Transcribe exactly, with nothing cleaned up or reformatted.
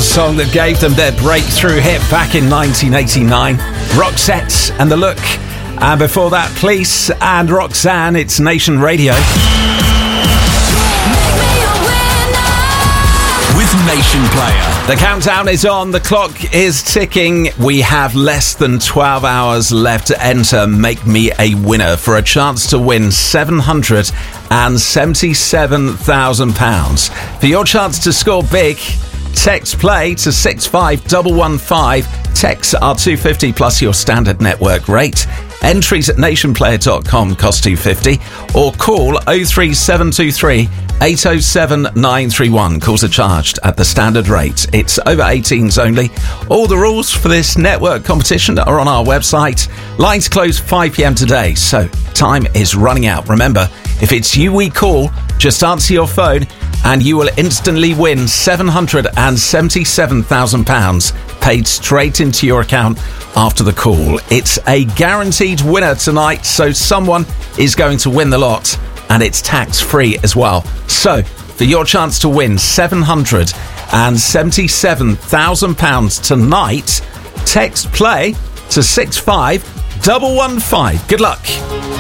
song that gave them their breakthrough hit back in nineteen eighty-nine. Roxette and The Look. And before that, Police and Roxanne. It's Nation Radio. With Nation Player. The countdown is on. The clock is ticking. We have less than twelve hours left to enter Make Me a Winner for a chance to win seven hundred seventy-seven thousand pounds. For your chance to score big, text play to six five one one five. Texts are two pounds fifty plus your standard network rate. Entries at nationplayer dot com cost two pounds fifty, or call oh three seven two three eight oh seven nine three one. Calls are charged at the standard rate. It's over eighteens only. All the rules for this network competition are on our website. Lines close five p.m. today, so time is running out. Remember, if it's you we call, just answer your phone and you will instantly win seven hundred seventy-seven thousand pounds paid straight into your account after the call. It's a guaranteed winner tonight, so someone is going to win the lot, and it's tax-free as well. So, for your chance to win seven hundred seventy-seven thousand pounds tonight, text play to six five one one five. Good luck.